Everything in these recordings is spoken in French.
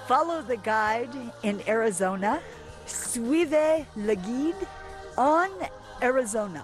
Follow the guide in Arizona. Suivez le guide en Arizona.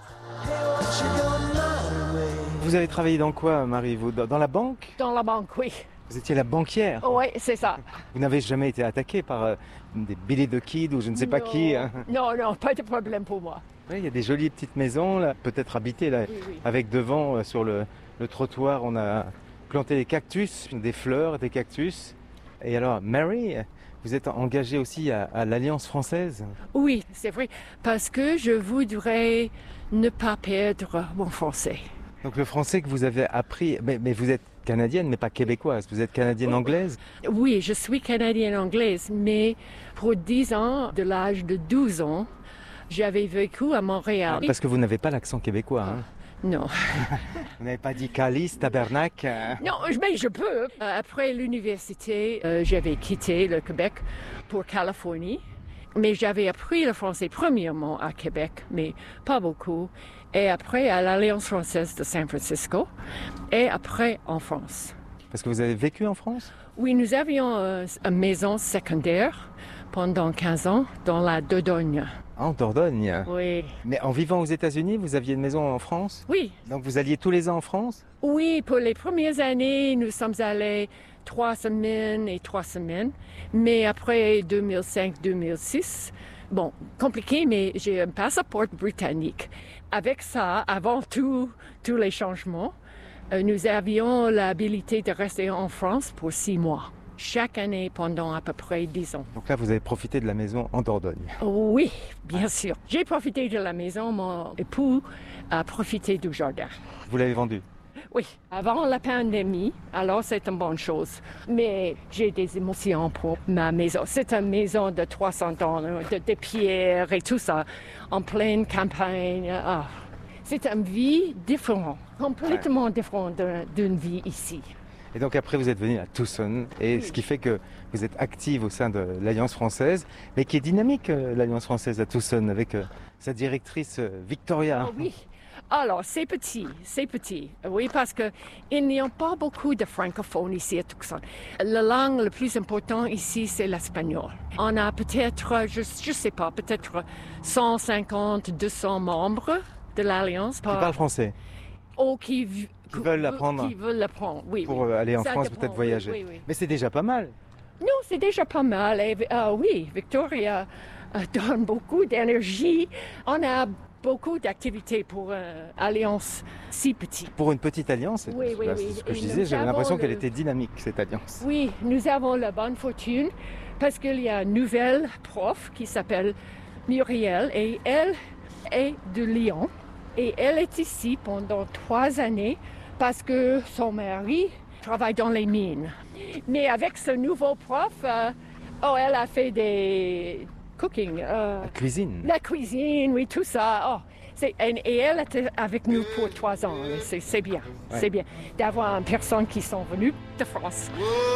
Vous avez travaillé dans quoi, Marie? Vous, dans la banque? Dans la banque, oui. Vous étiez la banquière? Oui, c'est ça. Vous n'avez jamais été attaqué par des Billy the Kid ou je ne sais pas qui, hein? Non, non, pas de problème pour moi. Oui, il y a des jolies petites maisons, là, peut-être habitées, là, Oui, oui. avec devant, sur le trottoir, on a planté des cactus, des fleurs, des cactus. Et alors, Mary, vous êtes engagée aussi à l'Alliance française? Oui, c'est vrai, parce que je voudrais ne pas perdre mon français. Donc le français que vous avez appris, mais vous êtes canadienne, mais pas québécoise, vous êtes canadienne-anglaise? Oui, je suis canadienne-anglaise, mais pour 10 ans, de l'âge de 12 ans, j'avais vécu à Montréal. Parce que vous n'avez pas l'accent québécois, hein? Non. Vous n'avez pas dit calice, tabernacle? Non, mais je peux. Après l'université, j'avais quitté le Québec pour Californie. Mais j'avais appris le français premièrement à Québec, mais pas beaucoup. Et après à l'Alliance française de San Francisco. Et après en France. Parce que vous avez vécu en France? Oui, nous avions une maison secondaire pendant 15 ans dans la Dordogne. En Dordogne? Oui. Mais en vivant aux États-Unis, vous aviez une maison en France? Oui. Donc vous alliez tous les ans en France? Oui, pour les premières années, nous sommes allés 3 semaines et 3 semaines. Mais après 2005-2006, bon, compliqué, mais j'ai un passeport britannique. Avec ça, avant tous les changements, nous avions l'habilité de rester en France pour 6 mois. Chaque année pendant à peu près 10 ans. Donc là, vous avez profité de la maison en Dordogne? Oui, bien sûr. J'ai profité de la maison, mon époux a profité du jardin. Vous l'avez vendue? Oui, avant la pandémie, alors c'est une bonne chose. Mais j'ai des émotions pour ma maison. C'est une maison de 300 ans, de pierres et tout ça, en pleine campagne. Ah, c'est une vie différente, complètement différente d'une vie ici. Et donc après, vous êtes venu à Tucson, et ce qui fait que vous êtes active au sein de l'Alliance française, mais qui est dynamique, l'Alliance française à Tucson, avec sa directrice Victoria. Oh, oui. Alors, c'est petit. Oui, parce qu'il n'y a pas beaucoup de francophones ici à Tucson. La langue la plus importante ici, c'est l'espagnol. On a peut-être, je sais pas, peut-être 150, 200 membres de l'Alliance. Qui parlent français? Oh, qui veulent l'apprendre. Qui veulent l'apprendre, oui. Pour aller en France, peut-être voyager. Oui. Mais c'est déjà pas mal. Non, c'est déjà pas mal. Et, oui, Victoria donne beaucoup d'énergie. On a beaucoup d'activités pour une alliance si petite. Pour une petite alliance, oui. C'est ce que je disais, j'avais l'impression qu'elle était dynamique, cette alliance. Oui, nous avons la bonne fortune parce qu'il y a une nouvelle prof qui s'appelle Muriel et elle est de Lyon. Et elle est ici pendant 3 années parce que son mari travaille dans les mines. Mais avec ce nouveau prof, elle a fait des cooking. La cuisine. La cuisine, oui, tout ça. Et elle était avec nous pour 3 ans. C'est bien, c'est bien d'avoir une personne qui sont venues de France.